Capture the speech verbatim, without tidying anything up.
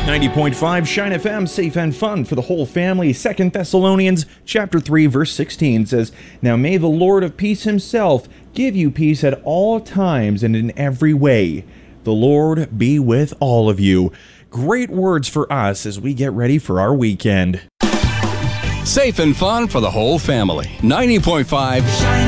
ninety point five Shine F M, safe and fun for the whole family. Second Thessalonians chapter three, verse sixteen says, "Now may the Lord of peace himself give you peace at all times and in every way. The Lord be with all of you." Great words for us as we get ready for our weekend. Safe and fun for the whole family. ninety point five